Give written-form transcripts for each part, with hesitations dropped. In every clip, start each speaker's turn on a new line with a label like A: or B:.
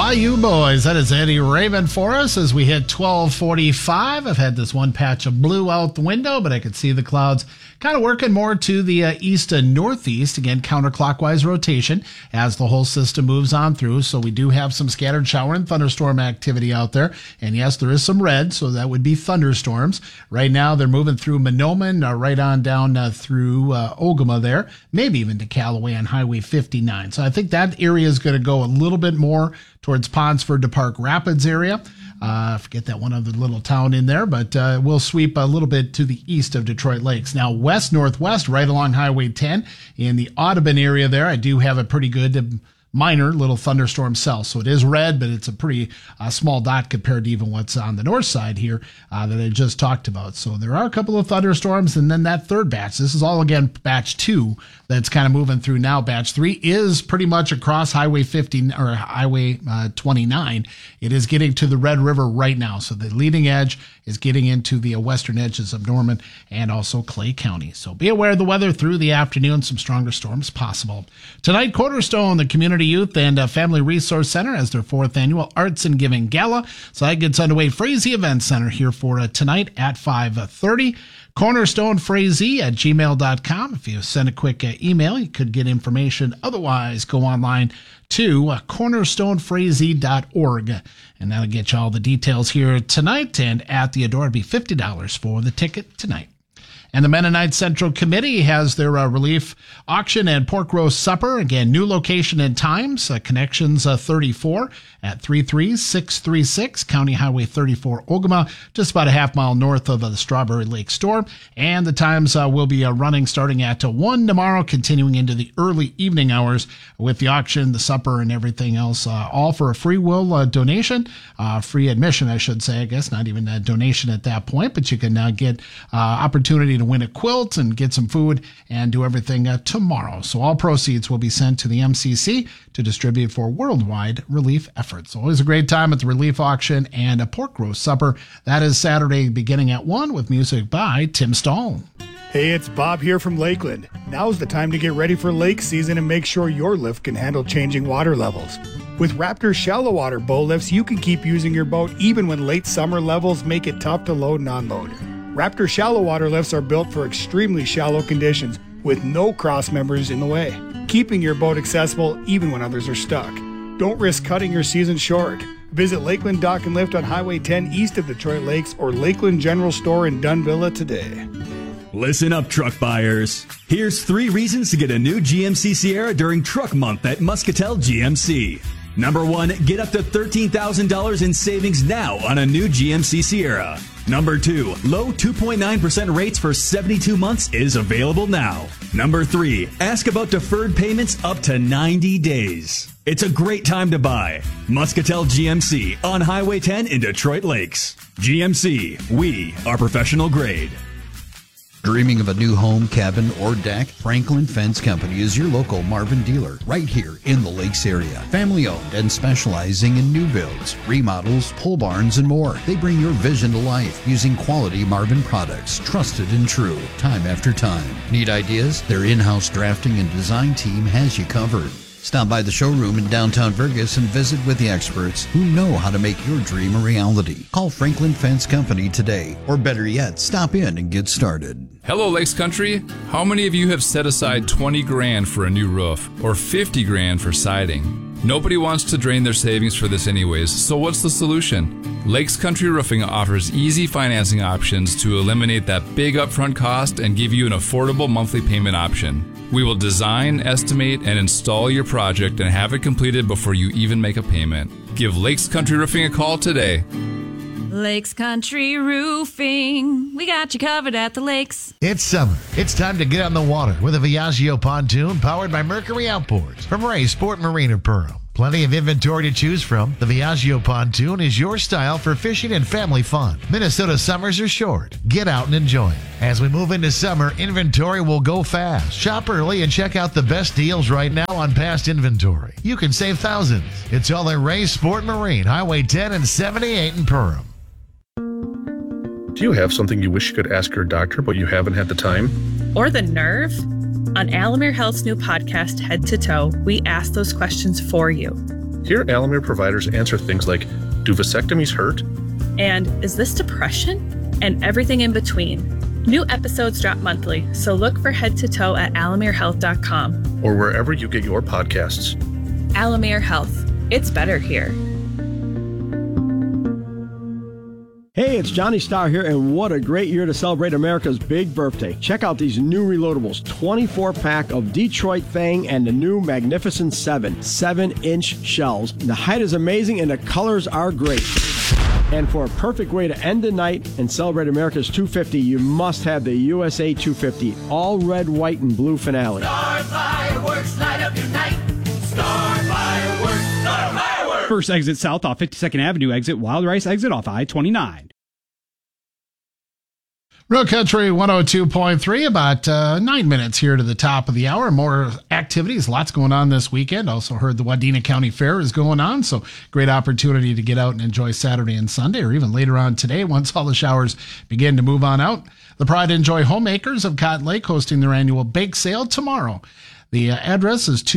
A: Bayou Boys. That is Eddie Raven for us as we hit 12:45. I've had this one patch of blue out the window, but I could see the clouds kind of working more to the east and northeast. Again, counterclockwise rotation as the whole system moves on through. So we do have some scattered shower and thunderstorm activity out there. And yes, there is some red, so that would be thunderstorms. Right now, they're moving through Monoman, right on down through Ogama there, maybe even to Callaway on Highway 59. So I think that area is going to go a little bit more towards Ponsford to Park Rapids area. Forget that one other little town in there, but we'll sweep a little bit to the east of Detroit Lakes. Now, west-northwest, right along Highway 10, in the Audubon area there, I do have a pretty good minor little thunderstorm cell. So it is red, but it's a pretty small dot compared to even what's on the north side here that I just talked about. So there are a couple of thunderstorms, and then that third batch. This is all, again, batch 2 that's kind of moving through now. Batch 3 is pretty much across Highway 50 or Highway 29. It is getting to the Red River right now. So the leading edge is getting into the western edges of Norman and also Clay County. So be aware of the weather through the afternoon. Some stronger storms possible. Tonight, Cornerstone, the Community Youth and Family Resource Center, has their 4th annual Arts and Giving Gala. So that gets underway. Frazee Event Center here for tonight at 5:30. cornerstonefrazee@gmail.com. If you send a quick email, you could get information. Otherwise, go online to cornerstonefrazee.org. And that'll get you all the details here tonight. And at the Adore, it'll be $50 for the ticket tonight. And the Mennonite Central Committee has their relief auction and pork roast supper. Again, new location and times. Connections 34 at 33636 County Highway 34 Ogama, just about a half mile north of the Strawberry Lake store. And the times will be running starting at 1 tomorrow, continuing into the early evening hours with the auction, the supper, and everything else, all for a free will donation, free admission, I should say, I guess, not even a donation at that point, but you can get opportunity to win a quilt and get some food and do everything tomorrow. So all proceeds will be sent to the MCC to distribute for worldwide relief efforts. Always a great time at the relief auction and a pork roast supper. That is Saturday beginning at 1 with music by Tim Stahl.
B: Hey, it's Bob here from Lakeland. Now's the time to get ready for lake season and make sure your lift can handle changing water levels. With Raptor shallow water bow lifts, you can keep using your boat even when late summer levels make it tough to load and unload. Raptor shallow water lifts are built for extremely shallow conditions with no cross members in the way, keeping your boat accessible even when others are stuck. Don't risk cutting your season short. Visit Lakeland Dock and Lift on Highway 10 east of Detroit Lakes or Lakeland General Store in Dunvilla today.
C: Listen up, truck buyers. Here's 3 reasons to get a new GMC Sierra during Truck Month at Muscatel GMC. Number 1, get up to $13,000 in savings now on a new GMC Sierra. Number 2, low 2.9% rates for 72 months is available now. Number 3, ask about deferred payments up to 90 days. It's a great time to buy. Muscatel GMC on Highway 10 in Detroit Lakes. GMC, we are professional grade.
D: Dreaming of a new home, cabin, or deck? Franklin Fence Company is your local Marvin dealer right here in the Lakes area. Family owned and specializing in new builds, remodels, pole barns, and more. They bring your vision to life using quality Marvin products, trusted and true, time after time. Need ideas? Their in-house drafting and design team has you covered. Stop by the showroom in downtown Vergas and visit with the experts who know how to make your dream a reality. Call Franklin Fence Company today, or better yet, stop in and get started.
E: Hello, Lakes Country. How many of you have set aside 20 grand for a new roof or 50 grand for siding? Nobody wants to drain their savings for this anyways, so what's the solution? Lakes Country Roofing offers easy financing options to eliminate that big upfront cost and give you an affordable monthly payment option. We will design, estimate, and install your project and have it completed before you even make a payment. Give Lakes Country Roofing a call today.
F: Lakes Country Roofing. We got you covered at the lakes.
G: It's summer. It's time to get on the water with a Viaggio pontoon powered by Mercury Outboards from Ray Sport Marine in Perham. Plenty of inventory to choose from. The Viaggio pontoon is your style for fishing and family fun. Minnesota summers are short. Get out and enjoy it. As we move into summer, inventory will go fast. Shop early and check out the best deals right now on past inventory. You can save thousands. It's all at Ray Sport Marine, Highway 10 and 78 in Perham.
H: Do you have something you wish you could ask your doctor, but you haven't had the time?
I: Or the nerve? On Alamere Health's new podcast, Head to Toe, we ask those questions for you.
H: Here, Alamere providers answer things like, do vasectomies hurt?
I: And is this depression? And everything in between. New episodes drop monthly, so look for Head to Toe at alamerehealth.com.
H: Or wherever you get your podcasts.
I: Alamere Health. It's better here.
J: Hey, it's Johnny Starr here, and what a great year to celebrate America's big birthday. Check out these new reloadables, 24-pack of Detroit Fang and the new Magnificent 7, 7-inch shells. The height is amazing and the colors are great. And for a perfect way to end the night and celebrate America's 250, you must have the USA 250, all red, white, and blue finale.
K: Star Fireworks, light up your night. Star Fireworks, Star Fireworks.
L: First exit south off 52nd Avenue exit, Wild Rice exit off I-29.
A: Real Country 102.3, about 9 minutes here to the top of the hour. More activities, lots going on this weekend. Also heard the Wadena County Fair is going on, so great opportunity to get out and enjoy Saturday and Sunday, or even later on today once all the showers begin to move on out. The Pride and Joy Homemakers of Cotton Lake hosting their annual bake sale tomorrow. The address is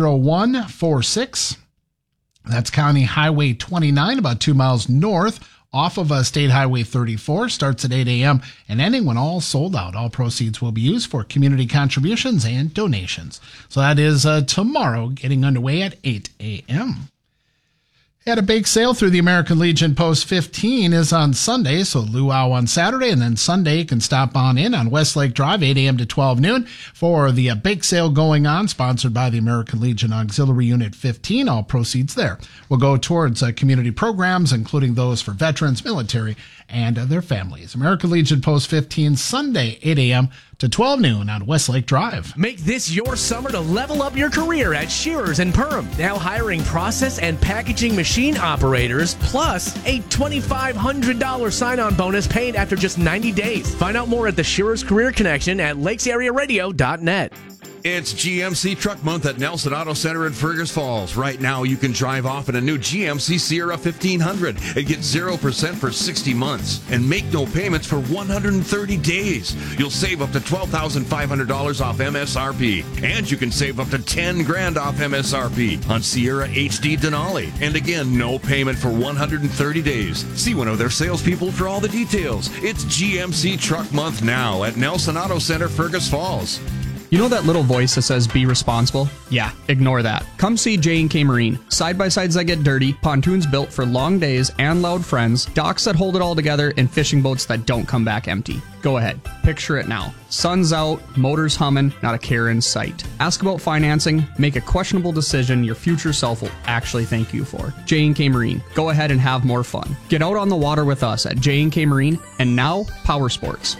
A: 20146. That's County Highway 29, about 2 miles north off of State Highway 34. Starts at 8 a.m. and ending when all sold out. All proceeds will be used for community contributions and donations. So that is tomorrow, getting underway at 8 a.m. Had a bake sale through the American Legion Post 15 is on Sunday, so luau on Saturday, and then Sunday you can stop on in on Westlake Drive, 8 a.m. to 12 noon for the bake sale going on, sponsored by the American Legion Auxiliary Unit 15. All proceeds there will go towards community programs, including those for veterans, military, and their families. American Legion Post 15, Sunday, 8 a.m. to 12 noon on Westlake Drive.
M: Make this your summer to level up your career at Shearers and Perham. Now hiring process and packaging machine operators, plus a $2,500 sign-on bonus paid after just 90 days. Find out more at the Shearers Career Connection at lakesarearadio.net.
N: It's GMC Truck Month at Nelson Auto Center in Fergus Falls. Right now, you can drive off in a new GMC Sierra 1500 and get 0% for 60 months and make no payments for 130 days. You'll save up to $12,500 off MSRP, and you can save up to $10,000 off MSRP on Sierra HD Denali. And again, no payment for 130 days. See one of their salespeople for all the details. It's GMC Truck Month now at Nelson Auto Center, Fergus Falls.
O: You know that little voice that says, be responsible? Yeah, ignore that. Come see J&K Marine. Side-by-sides that get dirty, pontoons built for long days and loud friends, docks that hold it all together, and fishing boats that don't come back empty. Go ahead. Picture it now. Sun's out, motors humming, not a care in sight. Ask about financing, make a questionable decision your future self will actually thank you for. J&K Marine. Go ahead and have more fun. Get out on the water with us at J&K Marine, and now, Power Sports.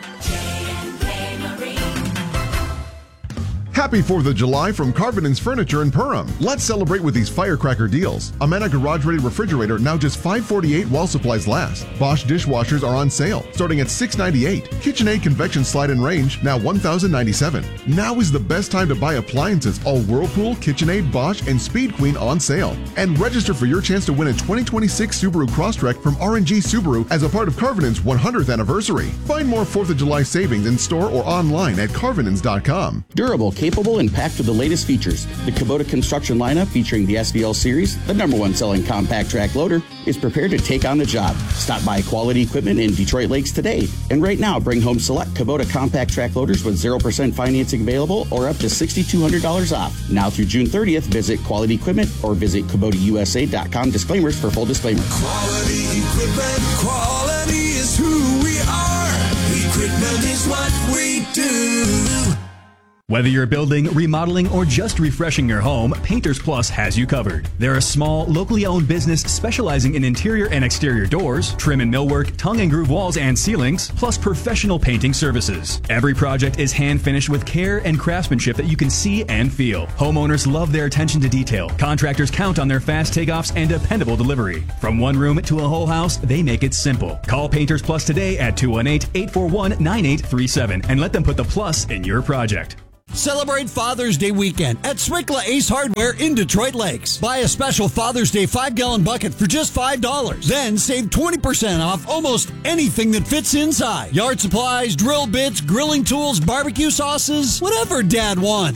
P: Happy 4th of July from Carvinen's Furniture in Perham. Let's celebrate with these firecracker deals. Amana Garage Ready Refrigerator now just $548 while supplies last. Bosch dishwashers are on sale, starting at $698. KitchenAid Convection Slide and Range now $1,097. Now is the best time to buy appliances. All Whirlpool, KitchenAid, Bosch, and Speed Queen on sale. And register for your chance to win a 2026 Subaru Crosstrek from R&G Subaru as a part of Carvinen's 100th anniversary. Find more 4th of July savings in store or online at carvinens.com.
Q: Durable, capable, and packed with the latest features. The Kubota construction lineup featuring the SVL series, the #1 selling compact track loader, is prepared to take on the job. Stop by Quality Equipment in Detroit Lakes today. And right now, bring home select Kubota compact track loaders with 0% financing available or up to $6,200 off. Now through June 30th, visit Quality Equipment or visit KubotaUSA.com. Disclaimers for full disclaimer.
K: Quality Equipment, quality is who we are. Equipment is what we do.
C: Whether you're building, remodeling, or just refreshing your home, Painters Plus has you covered. They're a small, locally owned business specializing in interior and exterior doors, trim and millwork, tongue and groove walls and ceilings, plus professional painting services. Every project is hand-finished with care and craftsmanship that you can see and feel. Homeowners love their attention to detail. Contractors count on their fast takeoffs and dependable delivery. From one room to a whole house, they make it simple. Call Painters Plus today at 218-841-9837 and let them put the plus in your project.
R: Celebrate Father's Day weekend at Swickla Ace Hardware in Detroit Lakes. Buy a special Father's Day 5-gallon bucket for just $5. Then save 20% off almost anything that fits inside. Yard supplies, drill bits, grilling tools, barbecue sauces, whatever Dad wants.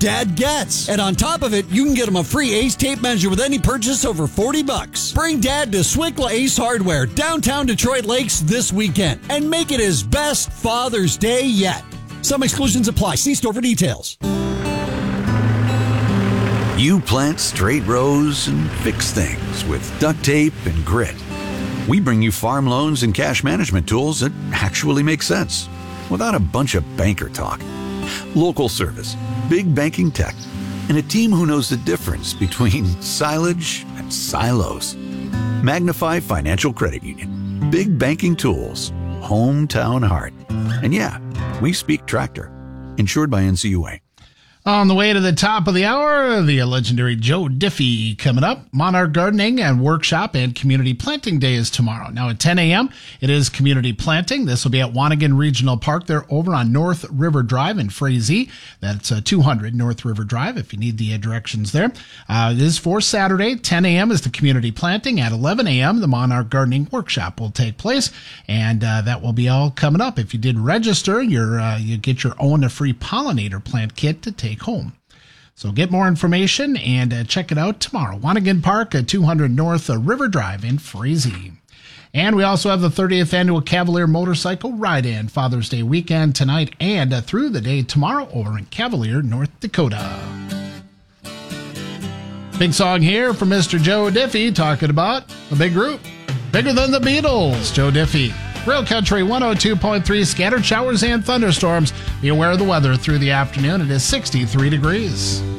R: Dad gets. And on top of it, you can get him a free Ace tape measure with any purchase over $40. Bring Dad to Swickla Ace Hardware, downtown Detroit Lakes this weekend, and make it his best Father's Day yet. Some exclusions apply. See store for details.
S: You plant straight rows and fix things with duct tape and grit. We bring you farm loans and cash management tools that actually make sense without a bunch of banker talk. Local service, big banking tech, and a team who knows the difference between silage and silos. Magnify Financial Credit Union. Big banking tools. Hometown heart. And yeah, we speak tractor. Insured by NCUA.
A: On the way to the top of the hour, the legendary Joe Diffie coming up. Monarch Gardening and Workshop and Community Planting Day is tomorrow. Now at 10 a.m., it is community planting. This will be at Wanigan Regional Park. They're over on North River Drive in Frazee. That's 200 North River Drive if you need the directions there. It is for Saturday. 10 a.m. is the community planting. At 11 a.m., the Monarch Gardening Workshop will take place. And that will be all coming up. If you did register, you get your own free pollinator plant kit to take home. So get more information and check it out tomorrow. Wanigan Park at 200 North River Drive in Frazee. And we also have the 30th Annual Cavalier Motorcycle Ride-In Father's Day weekend tonight and through the day tomorrow over in Cavalier, North Dakota. Big song here from Mr. Joe Diffie talking about a big group. Bigger than the Beatles, Joe Diffie. Real Country 102.3, scattered showers and thunderstorms. Be aware of the weather through the afternoon. It is 63 degrees.